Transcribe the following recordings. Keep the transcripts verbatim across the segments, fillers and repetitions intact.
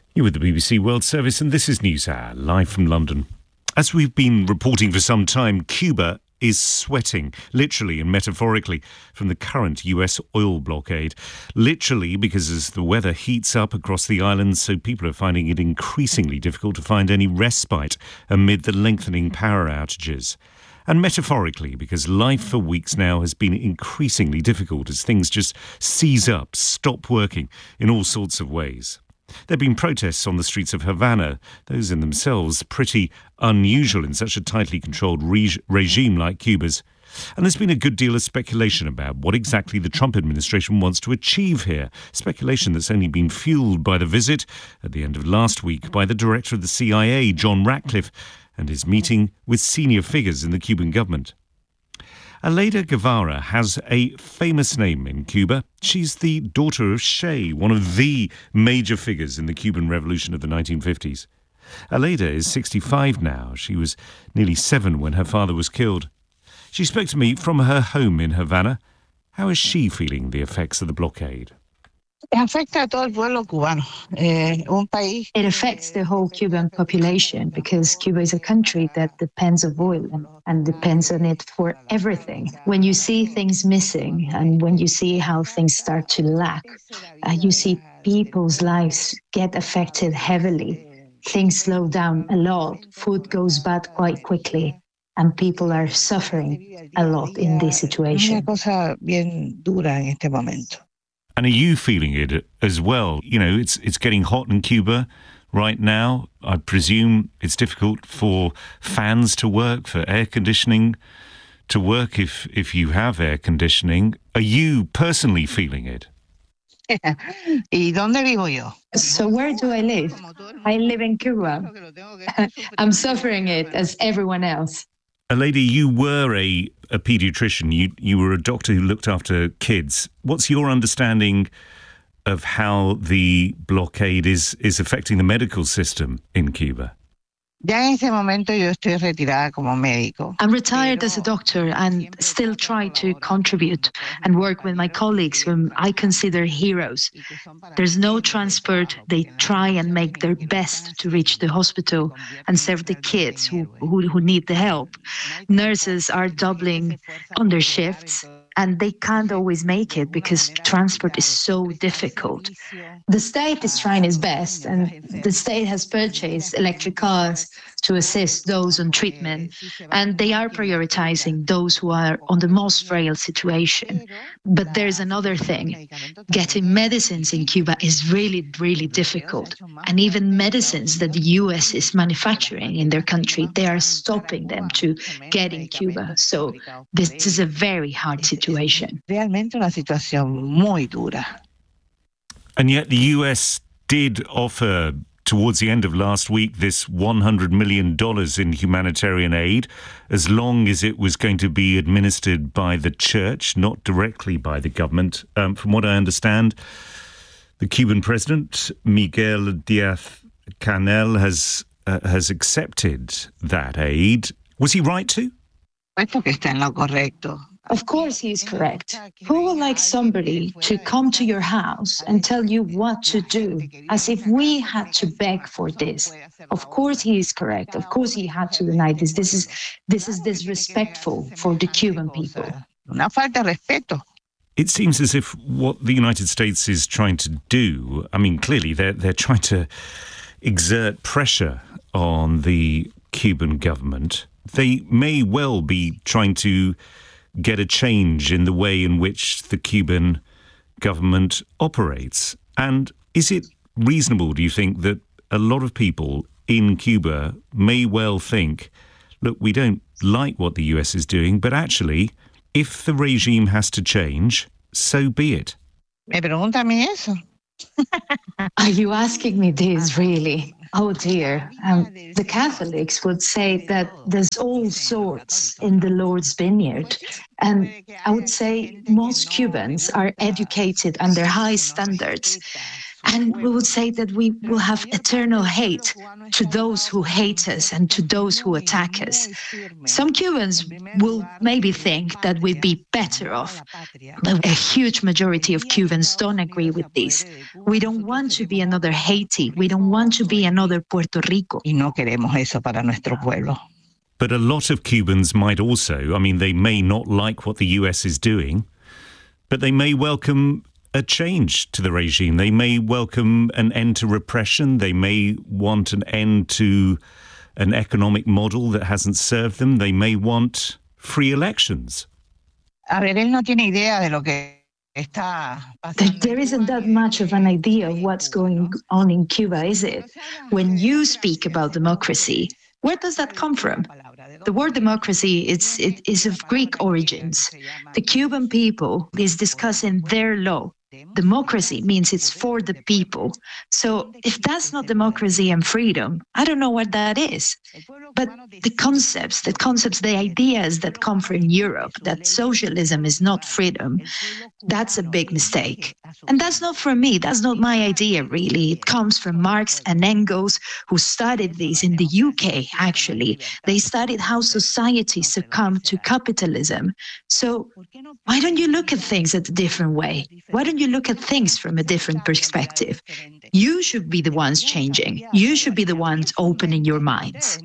You're with the B B C World Service, and this is NewsHour, live from London. As we've been reporting for some time, Cuba is sweating, literally and metaphorically, from the current U S oil blockade. Literally, because as the weather heats up across the island, so people are finding it increasingly difficult to find any respite amid the lengthening power outages. And metaphorically, because life for weeks now has been increasingly difficult as things just seize up, stop working in all sorts of ways. There have been protests on the streets of Havana, those in themselves pretty unusual in such a tightly controlled reg- regime like Cuba's. And there's been a good deal of speculation about what exactly the Trump administration wants to achieve here, speculation that's only been fueled by the visit at the end of last week by the director of the C I A, John Ratcliffe, and his meeting with senior figures in the Cuban government. Aleida Guevara has a famous name in Cuba. She's the daughter of Che, one of the major figures in the Cuban Revolution of the nineteen fifties. Aleida is sixty-five now. She was nearly seven when her father was killed. She spoke to me from her home in Havana. How is she feeling the effects of the blockade? It affects the whole Cuban population because Cuba is a country that depends on oil and, and depends on it for everything. When you see things missing and when you see how things start to lack, uh, you see people's lives get affected heavily. Things slow down a lot. Food goes bad quite quickly. And people are suffering a lot in this situation. And are you feeling it as well? You know, it's it's getting hot in Cuba right now. I presume it's difficult for fans to work, for air conditioning to work if, if you have air conditioning. Are you personally feeling it? So where do I live? I live in Cuba. I'm suffering it as everyone else. Aleida, you were a, a paediatrician. You you were a doctor who looked after kids. What's your understanding of how the blockade is, is affecting the medical system in Cuba? I'm retired as a doctor and still try to contribute and work with my colleagues whom I consider heroes. There's no transport. They try and make their best to reach the hospital and serve the kids who, who, who need the help. Nurses are doubling on their shifts, and they can't always make it because transport is so difficult. The state is trying its best, and the state has purchased electric cars to assist those on treatment, and they are prioritizing those who are on the most frail situation. But there's another thing. Getting medicines in Cuba is really, really difficult. And even medicines that the U S is manufacturing in their country, they are stopping them to get in Cuba. So this is a very hard situation. And yet the U S did offer, towards the end of last week, this one hundred million dollars in humanitarian aid, as long as it was going to be administered by the church, not directly by the government. Um, from what I understand, the Cuban president, Miguel Díaz-Canel, has, uh, has accepted that aid. Was he right to? Of course he is correct. Who would like somebody to come to your house and tell you what to do, as if we had to beg for this? Of course he is correct. Of course he had to deny this. This is this is disrespectful for the Cuban people. It seems as if what the United States is trying to do, I mean, clearly they're they're trying to exert pressure on the Cuban government. They may well be trying to get a change in the way in which the Cuban government operates. And is it reasonable, do you think, that a lot of people in Cuba may well think, look, we don't like what the U S is doing, but actually, if the regime has to change, so be it? Are you asking me this, really? Oh dear. Um, the Catholics would say that there's all sorts in the Lord's vineyard. And I would say most Cubans are educated under high standards. And we would say that we will have eternal hate to those who hate us and to those who attack us. Some Cubans will maybe think that we'd be better off, but a huge majority of Cubans don't agree with this. We don't want to be another Haiti. We don't want to be another Puerto Rico. Y no queremos eso para nuestro pueblo. But a lot of Cubans might also, I mean, they may not like what the U S is doing, but they may welcome a change to the regime. They may welcome an end to repression. They may want an end to an economic model that hasn't served them. They may want free elections. A ver, él no tiene idea de lo que está pasando. There isn't that much of an idea of what's going on in Cuba, is it? When you speak about democracy, where does that come from? The word democracy it's, it is of Greek origins. The Cuban people is discussing their law. Democracy means it's for the people. So if that's not democracy and freedom, I don't know what that is. But the concepts, the concepts, the ideas that come from Europe, that socialism is not freedom, that's a big mistake. And that's not from me. That's not my idea, really. It comes from Marx and Engels, who studied this in the U K, actually. They studied how society succumbed to capitalism. So why don't you look at things in a different way? Why don't you look at things from a different perspective? You should be the ones changing. You should be the ones opening your minds.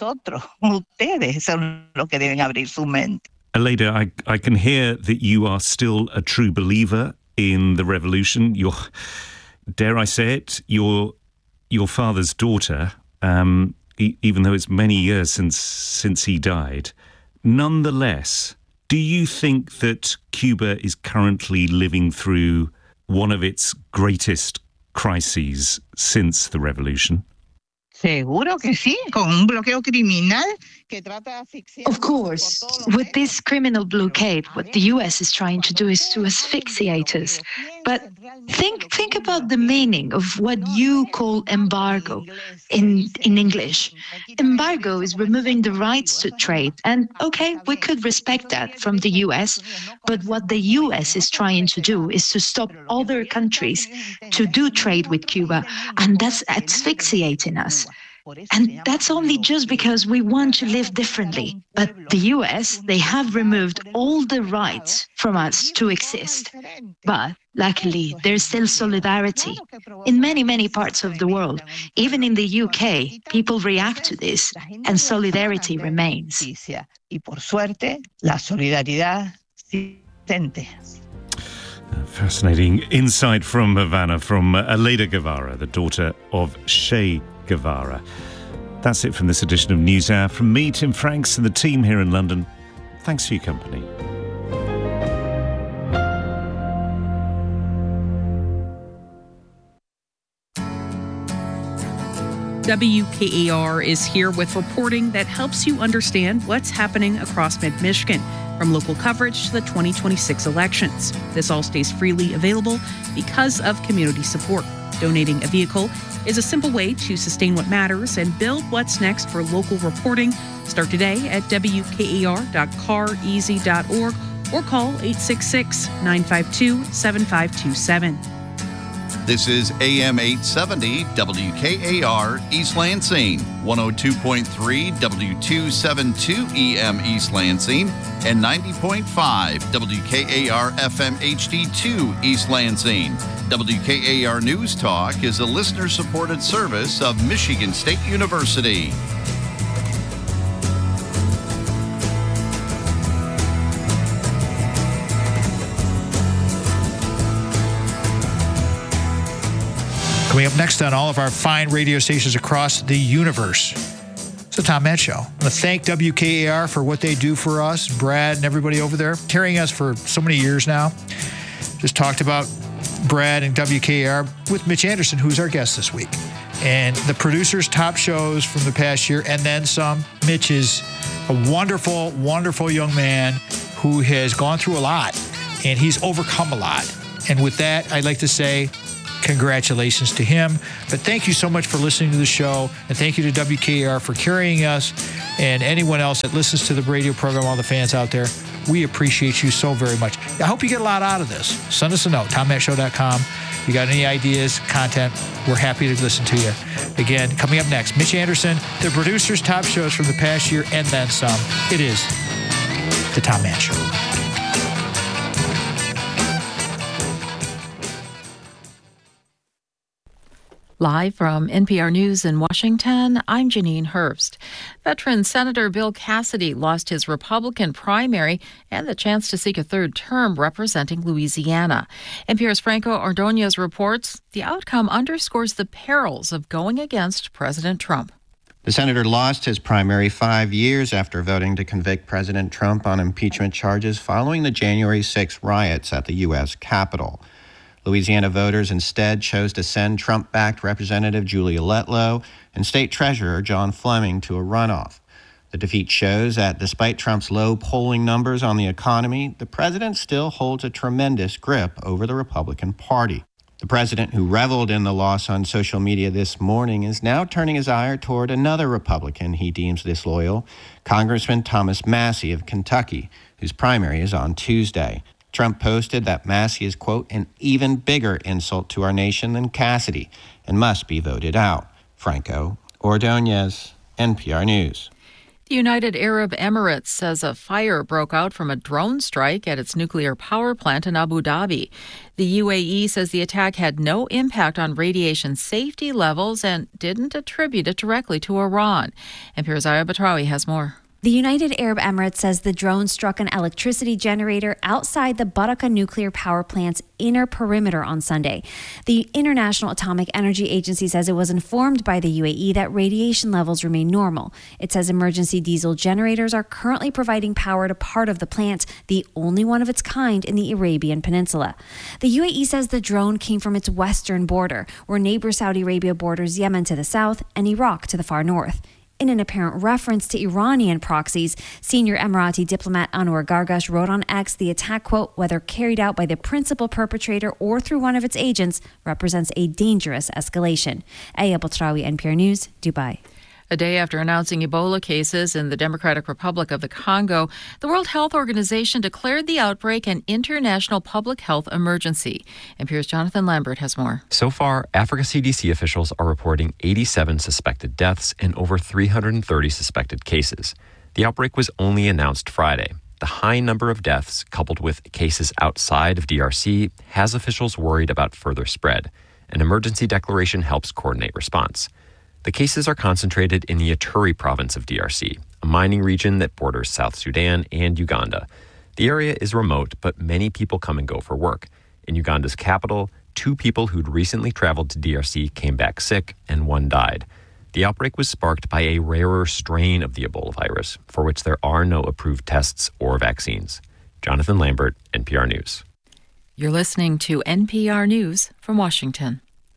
Aleida, I, I can hear that you are still a true believer in the revolution. You're, dare I say it, your your father's daughter, um, e- even though it's many years since since he died, nonetheless, do you think that Cuba is currently living through one of its greatest crises since the revolution? Seguro que sí, con un bloqueo criminal que trata de asfixiar. Of course, with this criminal blockade, what the U S is trying to do is to asphyxiate us. But think think about the meaning of what you call embargo in, in English. Embargo is removing the rights to trade. And okay, we could respect that from the U S, but what the U S is trying to do is to stop other countries to do trade with Cuba, and that's asphyxiating us. And that's only just because we want to live differently. But the U S, they have removed all the rights from us to exist. But luckily, there's still solidarity. In many, many parts of the world, even in the U K, people react to this, and solidarity remains. Y por suerte, la solidaridad siente. Fascinating insight from Havana, from Aleida Guevara, the daughter of Che Guevara. That's it from this edition of NewsHour. From me, Tim Franks, and the team here in London, thanks for your company. W K A R is here with reporting that helps you understand what's happening across mid-Michigan, from local coverage to the twenty twenty-six elections. This all stays freely available because of community support. Donating a vehicle is a simple way to sustain what matters and build what's next for local reporting. Start today at W K A R dot car easy dot org or call eight six six, nine five two, seven five two seven. This is A M eight seventy W K A R East Lansing, one oh two point three W two seventy-two E M East Lansing, and ninety point five W K A R F M H D two East Lansing. W K A R News Talk is a listener-supported service of Michigan State University. Coming up next on all of our fine radio stations across the universe, it's the Tom Matt Show. I want to thank W K A R for what they do for us, Brad and everybody over there, carrying us for so many years now. Just talked about Brad and W K A R with Mitch Anderson, who's our guest this week. And the producer's top shows from the past year, and then some. Mitch is a wonderful, wonderful young man who has gone through a lot, and he's overcome a lot. And with that, I'd like to say congratulations to him. But thank you so much for listening to the show, and thank you to W K A R for carrying us, and anyone else that listens to the radio program, all the fans out there. We appreciate you so very much. I hope you get a lot out of this. Send us a note, tom matt show dot com. If you got any ideas, content, we're happy to listen to you. Again, coming up next, Mitch Anderson, the producer's top shows from the past year and then some. It is The Tom Mann Show. Live from N P R News in Washington, I'm Janine Herbst. Veteran Senator Bill Cassidy lost his Republican primary and the chance to seek a third term representing Louisiana. N P R's Franco Ordonez reports the outcome underscores the perils of going against President Trump. The senator lost his primary five years after voting to convict President Trump on impeachment charges following the January sixth riots at the U S Capitol. Louisiana voters instead chose to send Trump-backed Representative Julia Letlow and State Treasurer John Fleming to a runoff. The defeat shows that despite Trump's low polling numbers on the economy, the president still holds a tremendous grip over the Republican Party. The president, who reveled in the loss on social media this morning, is now turning his ire toward another Republican he deems disloyal, Congressman Thomas Massie of Kentucky, whose primary is on Tuesday. Trump posted that Massie is, quote, an even bigger insult to our nation than Cassidy and must be voted out. Franco Ordonez, N P R News. The United Arab Emirates says a fire broke out from a drone strike at its nuclear power plant in Abu Dhabi. The U A E says the attack had no impact on radiation safety levels and didn't attribute it directly to Iran. N P R's Aya Batrawi has more. The United Arab Emirates says the drone struck an electricity generator outside the Barakah nuclear power plant's inner perimeter on Sunday. The International Atomic Energy Agency says it was informed by the U A E that radiation levels remain normal. It says emergency diesel generators are currently providing power to part of the plant, the only one of its kind in the Arabian Peninsula. The U A E says the drone came from its western border, where neighbor Saudi Arabia borders Yemen to the south and Iraq to the far north. In an apparent reference to Iranian proxies, senior Emirati diplomat Anwar Gargash wrote on X the attack, quote, whether carried out by the principal perpetrator or through one of its agents, represents a dangerous escalation. Aya Batrawi, N P R News, Dubai. A day after announcing Ebola cases in the Democratic Republic of the Congo, the World Health Organization declared the outbreak an international public health emergency. N P R's Jonathan Lambert has more. So far, Africa C D C officials are reporting eighty-seven suspected deaths and over three hundred thirty suspected cases. The outbreak was only announced Friday. The high number of deaths, coupled with cases outside of D R C, has officials worried about further spread. An emergency declaration helps coordinate response. The cases are concentrated in the Ituri province of D R C, a mining region that borders South Sudan and Uganda. The area is remote, but many people come and go for work. In Uganda's capital, two people who'd recently traveled to D R C came back sick, and one died. The outbreak was sparked by a rarer strain of the Ebola virus, for which there are no approved tests or vaccines. Jonathan Lambert, N P R News. You're listening to N P R News from Washington.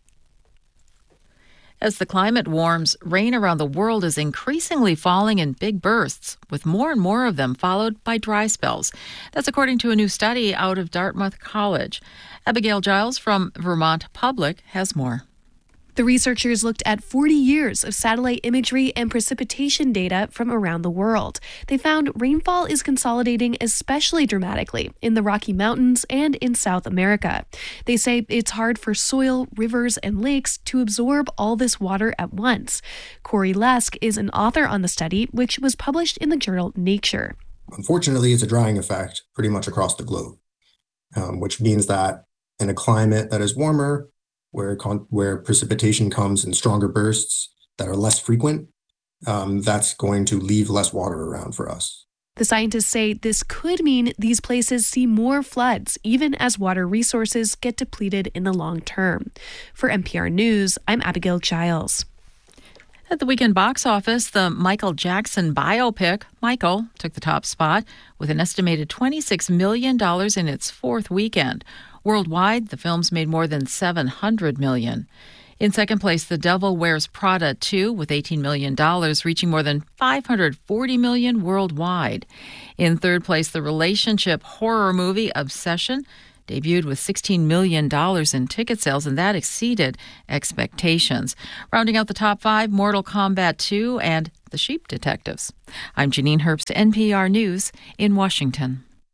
As the climate warms, rain around the world is increasingly falling in big bursts, with more and more of them followed by dry spells. That's according to a new study out of Dartmouth College. Abigail Giles from Vermont Public has more. The researchers looked at forty years of satellite imagery and precipitation data from around the world. They found rainfall is consolidating especially dramatically in the Rocky Mountains and in South America. They say it's hard for soil, rivers, and lakes to absorb all this water at once. Corey Lesk is an author on the study, which was published in the journal Nature. Unfortunately, it's a drying effect pretty much across the globe, um, which means that in a climate that is warmer, where con- where precipitation comes in stronger bursts that are less frequent, um, that's going to leave less water around for us. The scientists say this could mean these places see more floods, even as water resources get depleted in the long term. For N P R News, I'm Abigail Giles. At the weekend box office, the Michael Jackson biopic, Michael, took the top spot with an estimated twenty-six million dollars in its fourth weekend. Worldwide, the film's made more than seven hundred million dollars. In second place, The Devil Wears Prada two, with eighteen million dollars, reaching more than five hundred forty million dollars worldwide. In third place, the relationship horror movie Obsession debuted with sixteen million dollars in ticket sales, and that exceeded expectations. Rounding out the top five, Mortal Kombat two and The Sheep Detectives. I'm Janine Herbst, N P R News in Washington.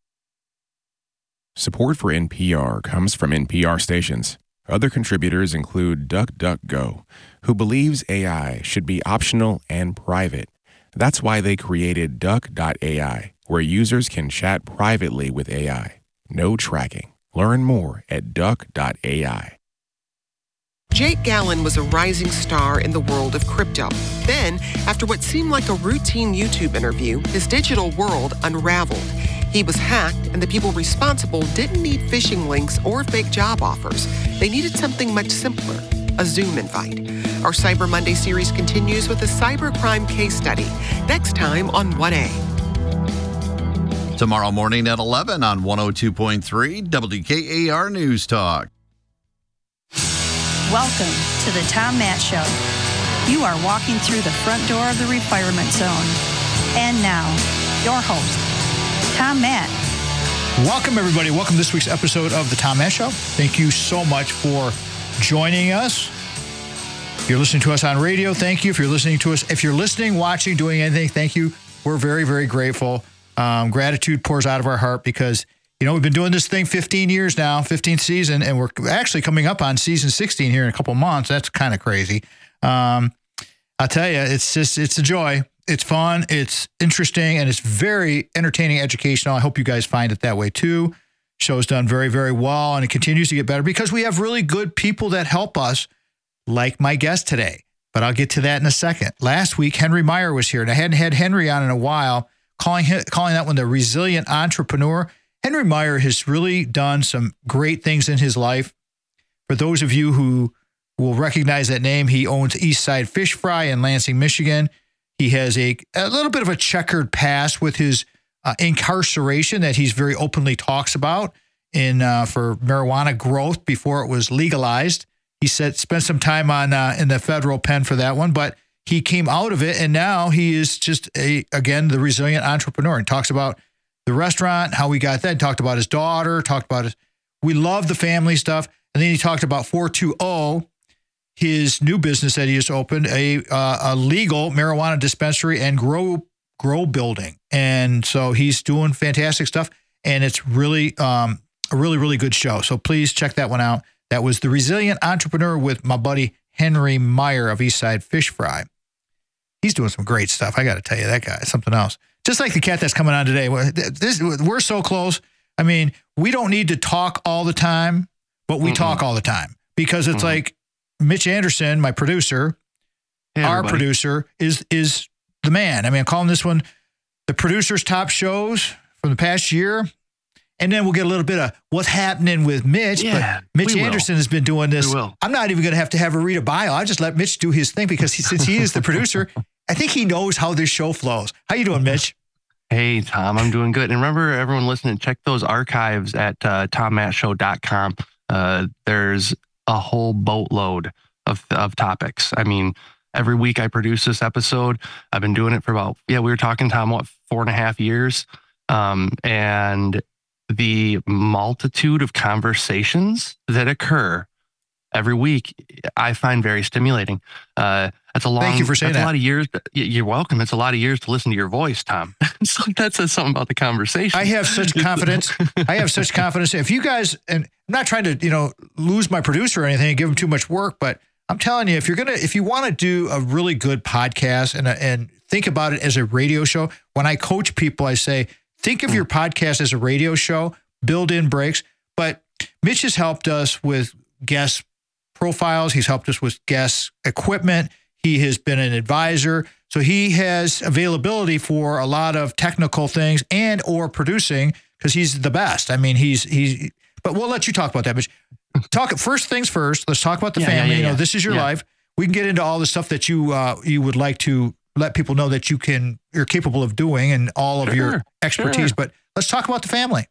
Support for N P R comes from N P R stations. Other contributors include DuckDuckGo, who believes A I should be optional and private. That's why they created Duck dot A I, where users can chat privately with A I. No tracking. Learn more at Duck dot A I. Jake Gallen was a rising star in the world of crypto. Then, after what seemed like a routine YouTube interview, his digital world unraveled. He was hacked, and the people responsible didn't need phishing links or fake job offers. They needed something much simpler, a Zoom invite. Our Cyber Monday series continues with a cybercrime case study, next time on one A. Tomorrow morning at eleven on one oh two point three W K A R News Talk. Welcome to the Tom Matt Show. You are walking through the front door of the refirement zone. And now, your host, Tom Matt. Welcome, everybody. Welcome to this week's episode of the Tom Matt Show. Thank you so much for joining us. If you're listening to us on radio, thank you. If you're listening to us, if you're listening, watching, doing anything, thank you. We're very, very grateful. Um, gratitude pours out of our heart because, you know, we've been doing this thing fifteen years now, fifteenth season, and we're actually coming up on season sixteen here in a couple months. That's kind of crazy. Um, I'll tell you, it's just, it's a joy. It's fun, it's interesting, and it's very entertaining, educational. I hope you guys find it that way too. Show's done very, very well, and it continues to get better because we have really good people that help us, like my guest today. But I'll get to that in a second. Last week, Henry Meyer was here, and I hadn't had Henry on in a while, calling him, calling that one the resilient entrepreneur. Henry Meyer has really done some great things in his life. For those of you who will recognize that name, he owns Eastside Fish Fry in Lansing, Michigan. He has a, a little bit of a checkered past with his uh, incarceration that he's very openly talks about in uh, for marijuana growth before it was legalized. He said spent some time on uh, in the federal pen for that one, but he came out of it, and now he is just a again the resilient entrepreneur. And talks about the restaurant, how we got that. Talked about his daughter. Talked about his. We love the family stuff, and then he talked about four two zero. His new business that he has opened, a uh, a legal marijuana dispensary and grow grow building. And so he's doing fantastic stuff, and it's really um, a really, really good show. So please check that one out. That was The Resilient Entrepreneur with my buddy Henry Meyer of Eastside Fish Fry. He's doing some great stuff. I got to tell you, that guy is something else. Just like the cat that's coming on today. This, we're so close. I mean, we don't need to talk all the time, but we mm-hmm. talk all the time because it's mm-hmm. like, Mitch Anderson, my producer, hey, our producer, is is the man. I mean, I'm calling this one the producer's top shows from the past year. And then we'll get a little bit of what's happening with Mitch. Yeah, but Mitch Anderson has been doing this. I'm not even going to have to have her read a bio. I just let Mitch do his thing because he, since he is the producer, I think he knows how this show flows. How you doing, Mitch? Hey, Tom, I'm doing good. And remember, everyone listening, check those archives at uh, tom matt show dot com. Uh, there's a whole boatload of of topics. I mean, every week I produce this episode. I've been doing it for about, yeah, we were talking, Tom, what, four and a half years. Um, and the multitude of conversations that occur every week, I find very stimulating. Uh, that's a long, Thank you for saying that's that. a lot of years. You're welcome. It's a lot of years to listen to your voice, Tom. So that says something about the conversation. I have such confidence. I have such confidence. If you guys, and I'm not trying to, you know, lose my producer or anything and give him too much work, but I'm telling you, if you're going to, if you want to do a really good podcast and, and think about it as a radio show, when I coach people, I say, think of your podcast as a radio show, build in breaks. But Mitch has helped us with guest profiles. He's helped us with guest equipment. He has been an advisor. So he has availability for a lot of technical things and or producing because he's the best. I mean, he's, he's, but we'll let you talk about that, Mitch. Talk first things first. Let's talk about the yeah, family. Yeah, yeah, you know, yeah. this is your yeah. life. We can get into all the stuff that you, uh, you would like to let people know that you can, you're capable of doing and all of sure, your expertise, sure. but let's talk about the family.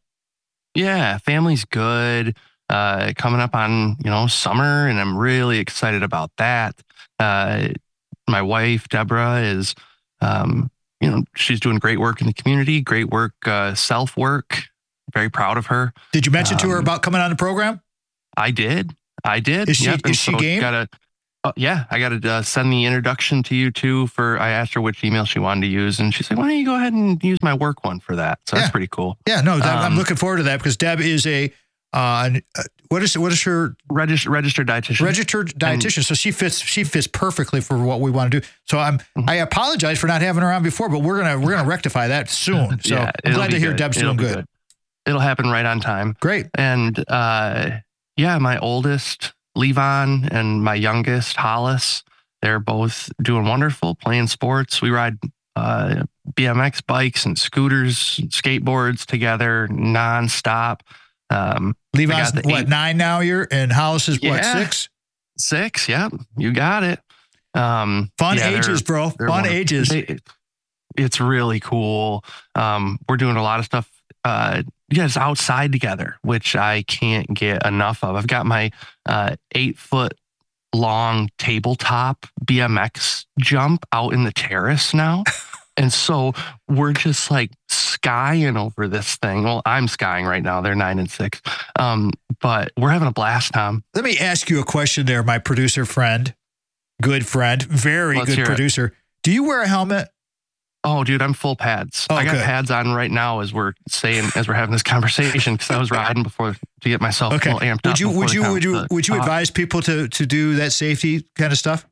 Yeah. Family's good. Uh, coming up on, you know, summer, and I'm really excited about that. Uh, my wife, Deborah, is, um, you know, she's doing great work in the community, great work, uh, self work. Very proud of her. Did you mention um, to her about coming on the program? I did. I did. Is she, yep. is she so game? Gotta, Uh, yeah, I got to uh, send the introduction to you too. For I asked her which email she wanted to use, and she said, "Why don't you go ahead and use my work one for that?" So yeah. that's pretty cool. Yeah, no, that, um, I'm looking forward to that because Deb is a uh, what is what is her Regist- registered dietitian? Registered dietitian. And, so she fits she fits perfectly for what we want to do. So I'm mm-hmm. I apologize for not having her on before, but we're gonna we're gonna rectify that soon. So yeah, I'm glad to hear good. Deb's it'll doing good. good. It'll happen right on time. Great. And uh, yeah, my oldest Levon and my youngest Hollis, they're both doing wonderful, playing sports. We ride uh, B M X bikes and scooters, and skateboards together nonstop. Um, Levon's what eight, nine now? You're and Hollis is yeah, what six? Six, yeah, you got it. Um, Fun yeah, ages, they're, bro. They're Fun ages. They, it's really cool. Um, we're doing a lot of stuff. Uh, yeah, it's outside together, which I can't get enough of. I've got my uh, eight foot long tabletop B M X jump out in the terrace now. And so we're just like skying over this thing. Well, I'm skying right now. They're nine and six. Um, but we're having a blast, Tom. Let me ask you a question there, my producer friend, good friend, very Let's good producer. It. Do you wear a helmet? Oh, dude, I'm full pads. Oh, I got good. pads on right now as we're saying, as we're having this conversation, because I was riding before to get myself okay. a little amped would up. You, would you, would you, the, would you uh, advise people to, to do that safety kind of stuff?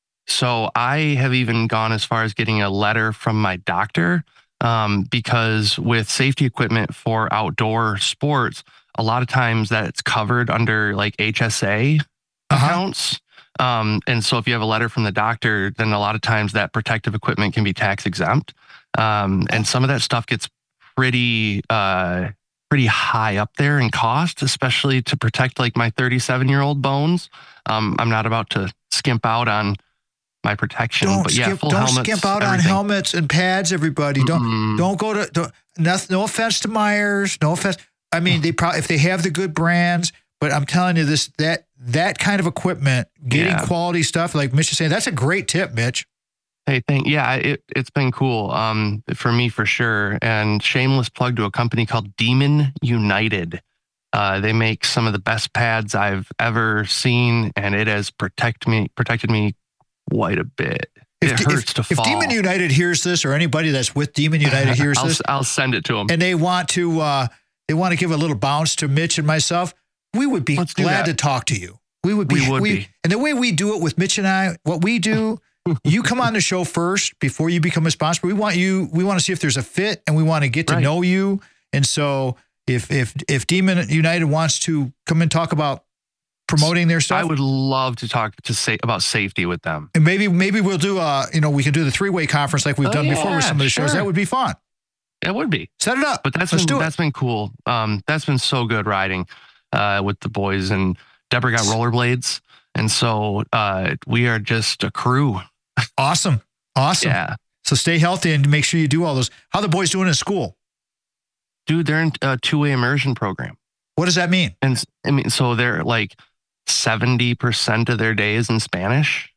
So I have even gone as far as getting a letter from my doctor, um, because with safety equipment for outdoor sports, a lot of times that it's covered under like H S A uh-huh. accounts. Um, and so if you have a letter from the doctor, then a lot of times that protective equipment can be tax exempt. Um, and some of that stuff gets pretty, uh, pretty high up there in cost, especially to protect like my thirty-seven year old bones. Um, I'm not about to skimp out on my protection, don't but yeah, skip, full don't helmets, skimp out everything. on helmets and pads, everybody. Don't, mm-hmm. don't go to, don't, no, no offense to Myers. No offense. I mean, they probably, if they have the good brands, but I'm telling you this, that, that kind of equipment, getting yeah. quality stuff, like Mitch is saying, that's a great tip, Mitch. Hey, thank yeah, it it's been cool um, for me for sure. And shameless plug to a company called Demon United. Uh, they make some of the best pads I've ever seen, and it has protect me protected me quite a bit. It if, hurts if, to fall. If Demon United hears this, or anybody that's with Demon United hears I'll, this, I'll send it to them, and they want to uh, they want to give a little bounce to Mitch and myself, we would be Let's glad to talk to you. We would be. We would we, be. And the way we do it with Mitch and I, what we do, you come on the show first before you become a sponsor. We want you. We want to see if there's a fit, and we want to get to right. know you. And so, if if if Demon United wants to come and talk about promoting their stuff, I would love to talk to say about safety with them. And maybe maybe we'll do a you know we can do the three way conference like we've oh, done yeah, before with some of the sure. shows. That would be fun. It would be. Set it up. But that's Let's been do that's it. been cool. Um, that's been so good riding uh, with the boys, and Deborah got rollerblades, and so uh, we are just a crew. Awesome, awesome. Yeah. So stay healthy and make sure you do all those. How are the boys doing in school? Dude, they're in a two-way immersion program. What does that mean? And I mean, so they're like seventy percent of their day is in Spanish.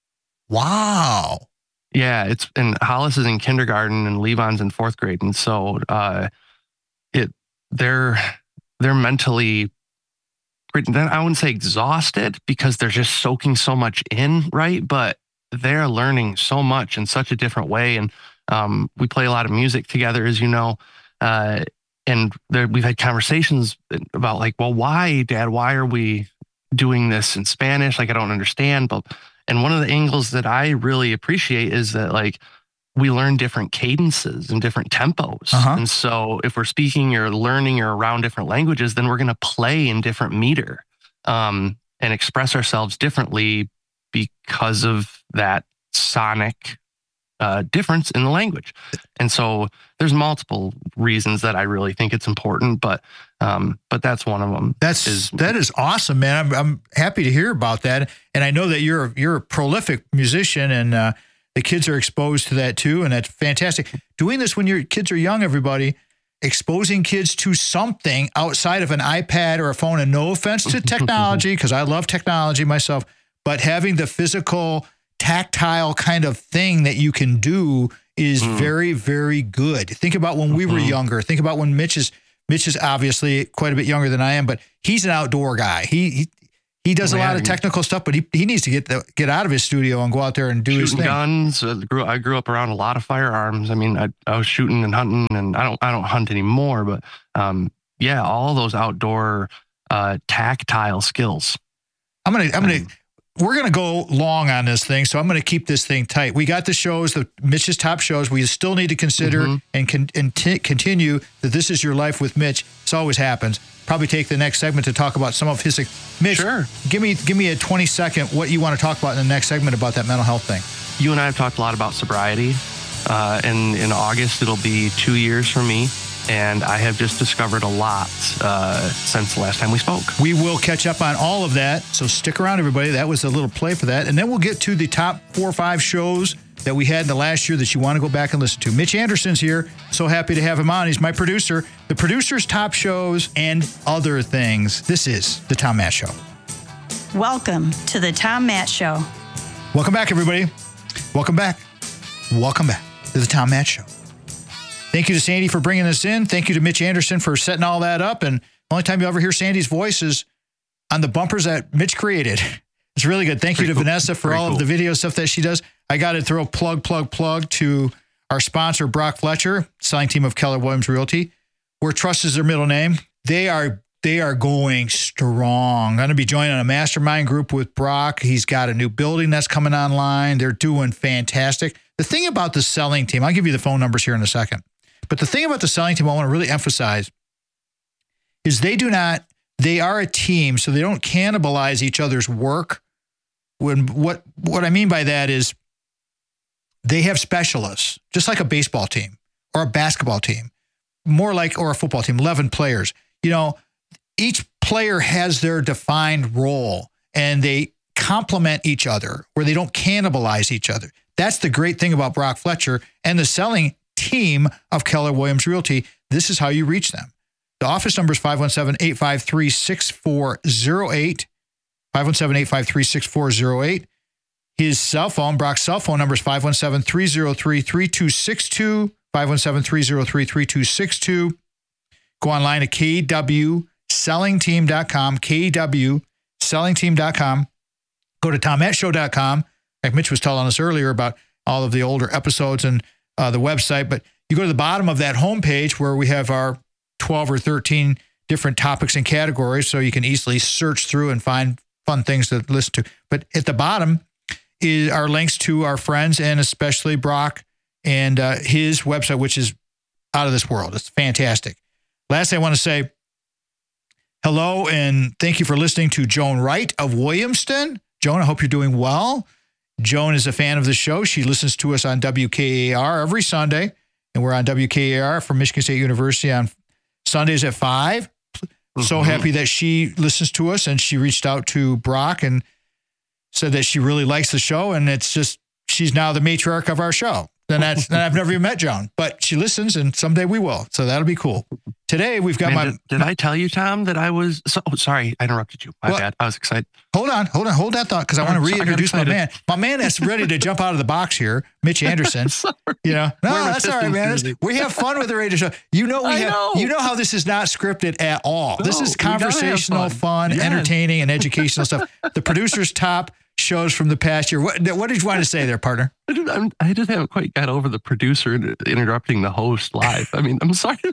Wow. Yeah, it's and Hollis is in kindergarten and Levon's in fourth grade, and so uh, it they're they're mentally. I wouldn't say exhausted because they're just soaking so much in, right? But they're learning so much in such a different way. And um, we play a lot of music together, as you know. Uh, and there, we've had conversations about like, well, why, Dad, why are we doing this in Spanish? Like, I don't understand. But and one of the angles that I really appreciate is that like we learn different cadences and different tempos. Uh-huh. And so if we're speaking or learning or around different languages, then we're going to play in different meter um, and express ourselves differently because of that sonic uh, difference in the language. And so there's multiple reasons that I really think it's important, but um, but that's one of them. That's is, that is awesome, man. I'm I'm happy to hear about that, and I know that you're you're a prolific musician, and uh, the kids are exposed to that too, and that's fantastic. Doing this when your kids are young, everybody, exposing kids to something outside of an iPad or a phone, and no offense to technology, because I love technology myself, but having the physical, tactile kind of thing that you can do is mm. very, very good. Think about when we mm-hmm. were younger. Think about when Mitch is, Mitch is obviously quite a bit younger than I am, but he's an outdoor guy. He, he He does a Yeah, lot of technical stuff, but he, he needs to get the, get out of his studio and go out there and do his Shooting thing. guns. Uh, grew, I grew up around a lot of firearms. I mean, I, I was shooting and hunting, and I don't I don't hunt anymore. But um, yeah, all those outdoor uh, tactile skills. I'm gonna I'm gonna we're gonna go long on this thing, so I'm gonna keep this thing tight. We got the shows, the Mitch's top shows. We still need to consider Mm-hmm. and con, and t- continue that this is your life with Mitch. This always happens. Probably take the next segment to talk about some of his. Mitch, Sure. give me give me a twenty second what you want to talk about in the next segment about that mental health thing. You and I have talked a lot about sobriety. Uh, and in August, it'll be two years for me. And I have just discovered a lot uh, since the last time we spoke. We will catch up on all of that. So stick around, everybody. That was a little play for that. And then we'll get to the top four or five shows that we had in the last year that you want to go back and listen to. Mitch Anderson's here. So happy to have him on. He's my producer. The producer's top shows and other things. This is The Tom Matt Show. Welcome to The Tom Matt Show. Welcome back, everybody. Welcome back. Welcome back to The Tom Matt Show. Thank you to Sandy for bringing us in. Thank you to Mitch Anderson for setting all that up. And the only time you ever hear Sandy's voice is on the bumpers that Mitch created. It's really good. Thank you to Vanessa for all of the video stuff that she does. I got to throw plug, plug, plug to our sponsor, Brock Fletcher, selling team of Keller Williams Realty, where trust is their middle name. They are they are going strong. I'm going to be joining a mastermind group with Brock. He's got a new building that's coming online. They're doing fantastic. The thing about the selling team, I'll give you the phone numbers here in a second. But the thing about the selling team I want to really emphasize is they do not, they are a team, so they don't cannibalize each other's work. When what what I mean by that is they have specialists, just like a baseball team or a basketball team, more like, or a football team, eleven players. You know, each player has their defined role and they complement each other where they don't cannibalize each other. That's the great thing about Brock Fletcher and the selling team of Keller Williams Realty. This is how you reach them. The office number is five one seven, eight five three, six four zero eight, five one seven, eight five three, six four zero eight. His cell phone, Brock's cell phone number is five one seven, three zero three, three two six two, five one seven, three zero three, three two six two. Go online to K W selling team dot com, K W selling team dot com. Go to tom matt show dot com. Like Mitch was telling us earlier about all of the older episodes and uh, the website, but you go to the bottom of that homepage where we have our twelve or thirteen different topics and categories, so you can easily search through and find fun things to listen to. But at the bottom is our links to our friends and especially Brock and uh, his website, which is out of this world. It's fantastic. Lastly, I want to say hello and thank you for listening to Joan Wright of Williamston. Joan, I hope you're doing well. Joan is a fan of the show. She listens to us on W K A R every Sunday, and we're on W K A R from Michigan State University on Sundays at five. Mm-hmm. So happy that she listens to us, and she reached out to Brock and said that she really likes the show, and it's just, she's now the matriarch of our show. And that's, and I've never even met Joan, but she listens, and someday we will. So that'll be cool. Today we've got Man, my. Did, did my, I tell you, Tom, that I was? So, oh, sorry, I interrupted you. My well, bad. I was excited. Hold on, hold on, hold that thought, because I want to reintroduce my man. My man that's ready to jump out of the box here, Mitch Anderson. You know, no, We're that's all right, man. That's, we have fun with the radio show. You know, we I have. know. You know how this is not scripted at all. No, this is we gotta have conversational, fun. fun, Yes. entertaining, and educational stuff. The producer's top shows from the past year. What, what did you want to say there, partner? I, just, I'm, I just haven't quite got over the producer interrupting the host live. I mean, I'm sorry.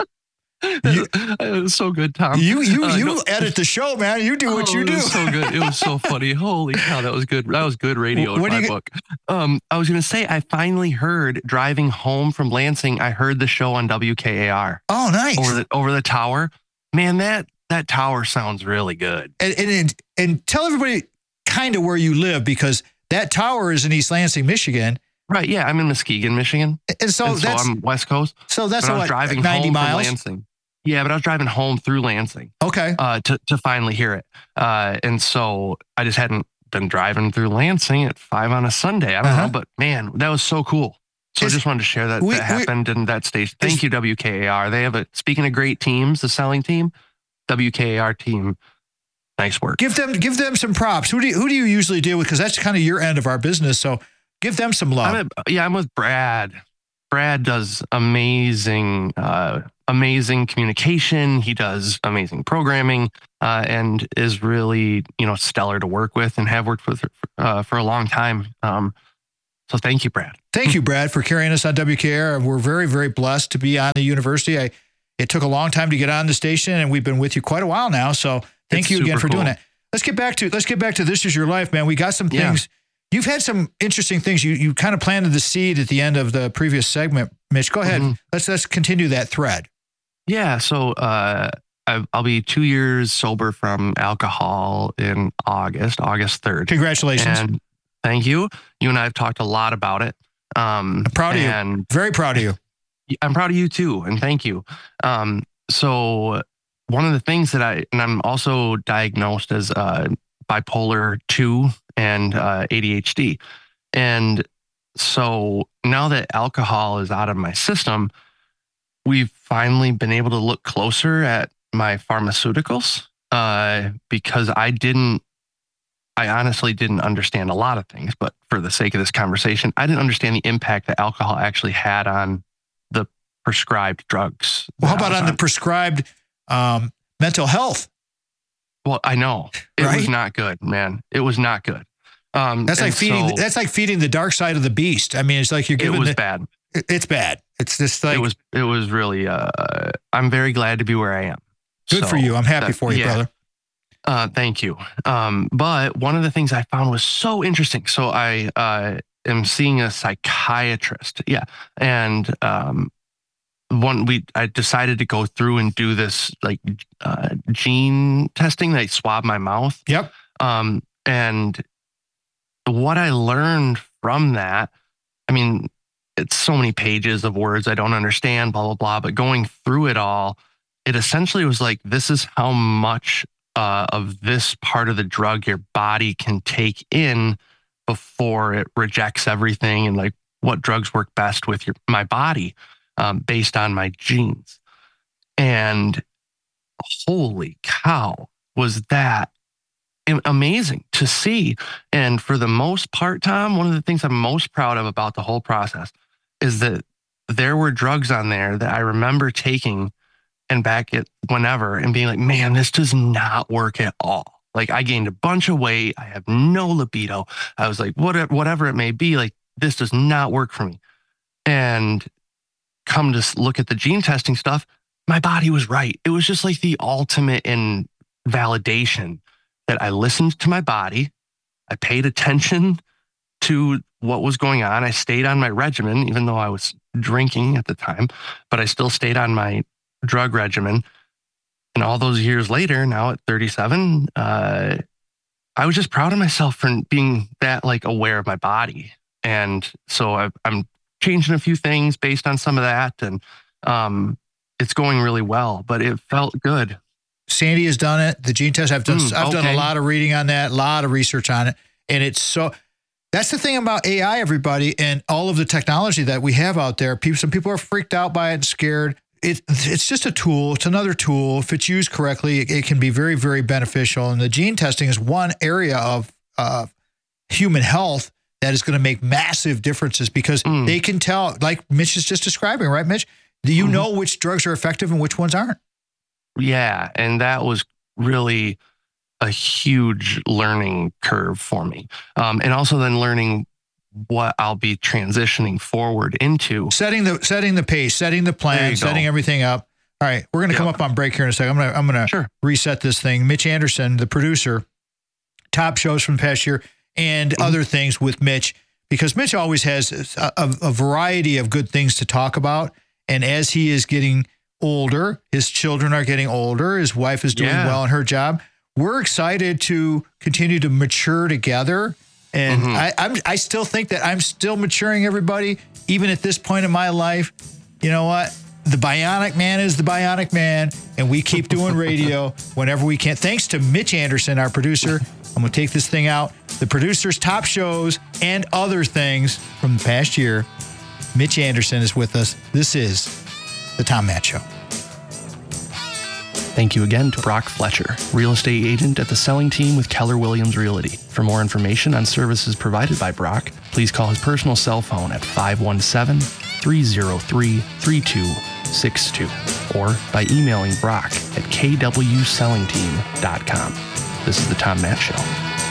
You, it was so good, Tom. You you Uh, you no- edit the show, man. You do what Oh, you it do. was so good. It was so funny. Holy cow, that was good. That was good radio in What do my you- book. Um, I was going to say, I finally heard driving home from Lansing. I heard the show on W K A R Oh, nice. over the over the tower. Man, that that tower sounds really good. And and and, and tell everybody kind of where you live, because that tower is in East Lansing, Michigan. Right? Yeah, I'm in Muskegon, Michigan, And so and so that's I'm West Coast. so that's But I was what, driving like ninety home miles. from Lansing. Yeah, but I was driving home through Lansing. Okay. Uh, to to finally hear it, uh, and so I just hadn't been driving through Lansing at five on a Sunday. I don't Uh-huh. know, but man, that was so cool. So Is- I just wanted to share that we- that happened in that station. Thank is- you, W K A R. They have a, speaking of great teams, the selling team, W K A R team, nice work. Give them give them some props. Who do you, who do you usually deal with? Because that's kind of your end of our business. So give them some love. I'm a, yeah, I'm with Brad. Brad does amazing, uh, amazing communication. He does amazing programming, uh, and is really, you know, stellar to work with and have worked with uh, for a long time. Um, so thank you, Brad. Thank you, Brad, for carrying us on W K A R. We're very, very blessed to be on the university. I, it took a long time to get on the station, and we've been with you quite a while now. So thank It's you again for super doing cool. that. Let's get back to let's get back to This Is Your Life, man. We got some Yeah. things. You've had some interesting things. You you kind of planted the seed at the end of the previous segment, Mitch. Go ahead. Mm-hmm. Let's let's continue that thread. Yeah. So uh, I- I'll be two years sober from alcohol in August, August third. Congratulations. And thank you. You and I have talked a lot about it. Um, I'm proud of and you. Very proud of you. I'm proud of you too. And thank you. Um, so one of the things that I, and I'm also diagnosed as uh, bipolar two and uh, A D H D. And so now that alcohol is out of my system, we've finally been able to look closer at my pharmaceuticals uh, because I didn't, I honestly didn't understand a lot of things, but for the sake of this conversation, I didn't understand the impact that alcohol actually had on the prescribed drugs. Well, how that I about was on the prescribed um, mental health? Well, I know it Right? was not good, man. It was not good. Um, That's like and feeding. so that's like feeding the dark side of the beast. I mean, it's like you're it giving. was the, bad. it- It's bad. It's just like it was. It was really. Uh, I'm very glad to be where I am. good for So, you. I'm happy that- for you, yeah. brother. Uh, thank you. Um, but one of the things I found was so interesting. So I uh, am seeing a psychiatrist. Yeah, and um, one we I decided to go through and do this like uh, gene testing. They swab my mouth. Yep. Um, and what I learned from that, I mean, it's so many pages of words I don't understand, blah, blah, blah. But going through it all, it essentially was like, this is how much uh, of this part of the drug your body can take in before it rejects everything, and like what drugs work best with your my body um, based on my genes. And holy cow, was that amazing to see. And for the most part, Tom, one of the things I'm most proud of about the whole process is that there were drugs on there that I remember taking and back at whenever and being like, man, this does not work at all. Like I gained a bunch of weight. I have no libido. I was like, whatever, whatever it may be, like this does not work for me. And come to look at the gene testing stuff, my body was right. It was just like the ultimate in validation that I listened to my body. I paid attention to what was going on. I stayed on my regimen, even though I was drinking at the time, but I still stayed on my drug regimen. And all those years later, now at thirty-seven, uh, I was just proud of myself for being that like aware of my body. And so I, I'm changing a few things based on some of that. And um, it's going really well, but it felt good. Sandy has done it. The gene test. I've done. Mm, I've done okay. a lot of reading on that. A lot of research on it, and it's so. That's the thing about A I, everybody, and all of the technology that we have out there. People, some people are freaked out by it, and scared. It, it's just a tool. It's another tool. If it's used correctly, it, it can be very, very beneficial. And the gene testing is one area of uh, human health that is going to make massive differences because Mm. they can tell, like Mitch is just describing, right, Mitch? Do you Mhm. know which drugs are effective and which ones aren't? Yeah. And that was really a huge learning curve for me. Um, and also then learning what I'll be transitioning forward into. Setting the setting the pace, setting the There plan, you setting go. everything up. All right, we're going to come Yep. up on break here in a second. I'm going to I'm going to Sure. reset this thing. Mitch Anderson, the producer, top shows from the past year, and Mm-hmm. other things with Mitch, because Mitch always has a, a, a variety of good things to talk about. And as he is getting older, his children are getting older, his wife is doing Yeah. well in her job. We're excited to continue to mature together. And Mhm. I, I'm, I still think that I'm still maturing, everybody, even at this point in my life. You know what? The Bionic Man is the Bionic Man, and we keep doing radio whenever we can. Thanks to Mitch Anderson, our producer. I'm going to take this thing out. The producer's top shows and other things from the past year. Mitch Anderson is with us. This is the Tom Matt Show. Thank you again to Brock Fletcher, real estate agent at the selling team with Keller Williams Realty. For more information on services provided by Brock, please call his personal cell phone at five one seven, three oh three, three two six two or by emailing Brock at k w selling team dot com. This is the Tom Matt Show.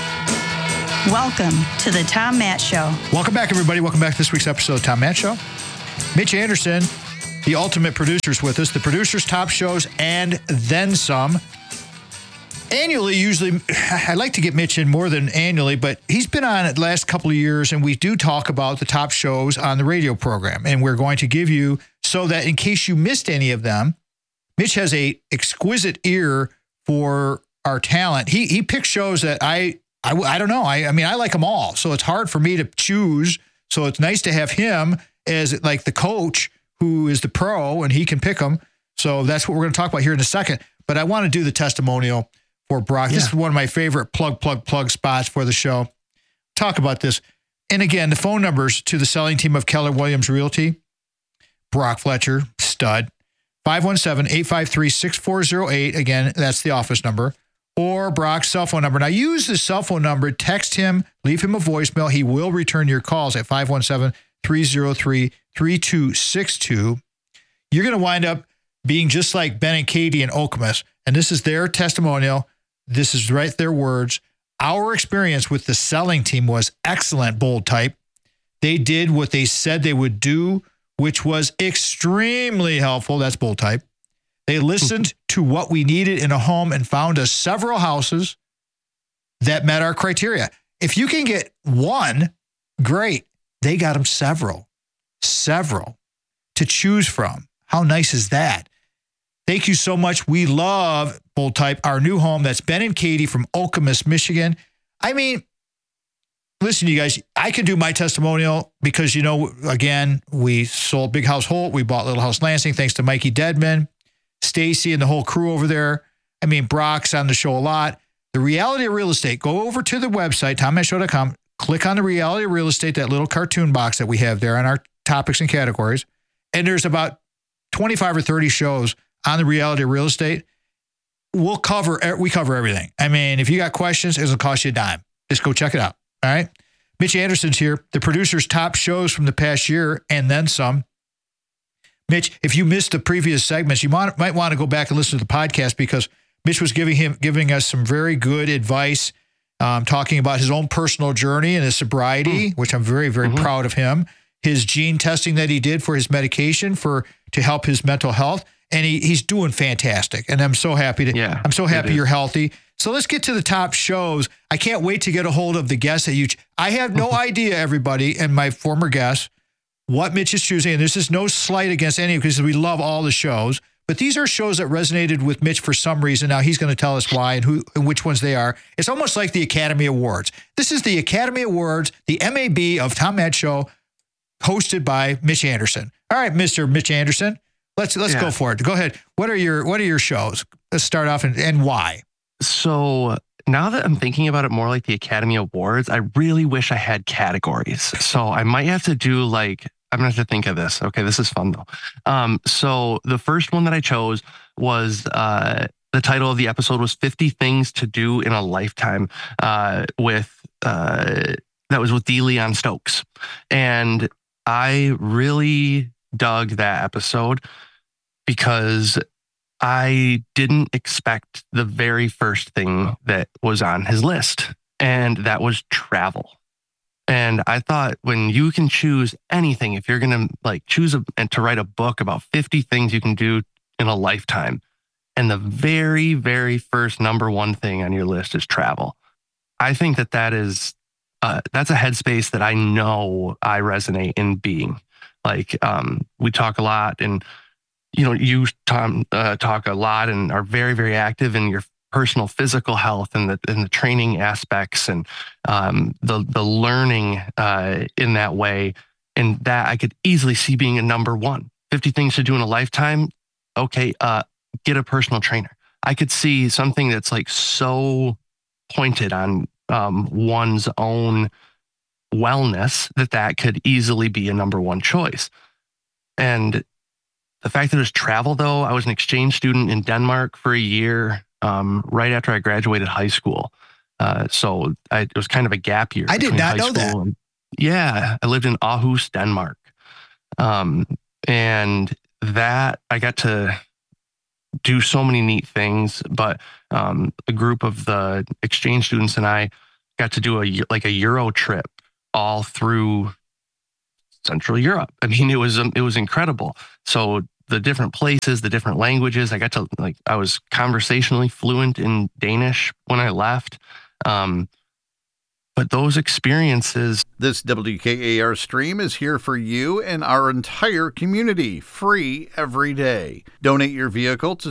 Welcome to the Tom Matt Show. Welcome back, everybody. Welcome back to this week's episode of Tom Matt Show. Mitch Anderson, the ultimate producer's with us. The producer's top shows and then some. Annually, usually, I like to get Mitch in more than annually, but he's been on it the last couple of years, and we do talk about the top shows on the radio program. And we're going to give you, so that in case you missed any of them, Mitch has a exquisite ear for our talent. He he picks shows that I, I, I don't know. I, I mean, I like them all, so it's hard for me to choose. So it's nice to have him as like the coach who is the pro, and he can pick them. So that's what we're going to talk about here in a second. But I want to do the testimonial for Brock. Yeah. This is one of my favorite plug, plug, plug spots for the show. Talk about this. And again, the phone numbers to the selling team of Keller Williams Realty. Brock Fletcher, stud. five one seven, eight five three, six four zero eight. Again, that's the office number. Or Brock's cell phone number. Now, use the cell phone number. Text him. Leave him a voicemail. He will return your calls at five one seven, three oh three, three two six two. You're going to wind up being just like Ben and Katie in Okemos. And this is their testimonial. This is right their words. Our experience with the selling team was excellent, bold type. They did what they said they would do, which was extremely helpful. That's bold type. They listened to what we needed in a home and found us several houses that met our criteria. If you can get one, great. They got them several, several to choose from. How nice is that? Thank you so much. We love, bold type, our new home. That's Ben and Katie from Okemos, Michigan. I mean, listen, you guys, I can do my testimonial because, you know, again, we sold Big House Holt. We bought Little House Lansing thanks to Mikey Deadman, Stacy, and the whole crew over there. I mean, Brock's on the show a lot. The Reality of Real Estate. Go over to the website, tom matt show dot com. Click on the Reality of Real Estate, that little cartoon box that we have there on our topics and categories. And there's about twenty-five or thirty shows on the Reality of Real Estate. We'll cover, we cover everything. I mean, if you got questions, it doesn't cost you a dime. Just go check it out. All right. Mitch Anderson's here, the producer's top shows from the past year and then some. Mitch, if you missed the previous segments, you might, might want to go back and listen to the podcast because Mitch was giving him giving us some very good advice, um, talking about his own personal journey and his sobriety, mm. which I'm very, very mm-hmm. proud of him. His gene testing that he did for his medication for to help his mental health. And he he's doing fantastic. And I'm so happy to yeah, I'm so happy you're healthy. So let's get to the top shows. I can't wait to get a hold of the guests that you I have no idea, everybody, and my former guests, what Mitch is choosing. And this is no slight against any because we love all the shows. But these are shows that resonated with Mitch for some reason. Now he's going to tell us why and who and which ones they are. It's almost like the Academy Awards. This is the Academy Awards, the M A B of Tom Matt Show, hosted by Mitch Anderson. All right, Mister Mitch Anderson. Let's let's yeah. go for it. Go ahead. What are your what are your shows? Let's start off and, and why. So now that I'm thinking about it more like the Academy Awards, I really wish I had categories. So I might have to do like I'm gonna have to think of this. Okay, this is fun though. Um, so the first one that I chose was uh, the title of the episode was fifty Things to Do in a Lifetime uh, with uh, that was with D. Leon Stokes, and I really dug that episode because I didn't expect the very first thing that was on his list, and that was travel. And I thought when you can choose anything, if you're going to like choose a, and to write a book about fifty things you can do in a lifetime, and the very, very first number one thing on your list is travel, I think that that is, uh, that's a headspace that I know I resonate in being. Like um, we talk a lot and, you know, you, Tom, uh, talk a lot and are very, very active in your personal physical health and the and the training aspects and um, the the learning uh, in that way. And that I could easily see being a number one. fifty things to do in a lifetime. Okay, uh, get a personal trainer. I could see something that's like so pointed on um, one's own wellness that that could easily be a number one choice. And the fact that it was travel, though, I was an exchange student in Denmark for a year um, right after I graduated high school. Uh, so I, it was kind of a gap year. I did not know that. And, yeah, I lived in Aarhus, Denmark. Um, and that I got to do so many neat things, but um, a group of the exchange students and I got to do a like a Euro trip all through Central Europe. I mean, it was um, it was incredible. So the different places, the different languages, I got to like I was conversationally fluent in Danish when I left. Um, But those experiences. This W K A R stream is here for you and our entire community, free every day. Donate your vehicle to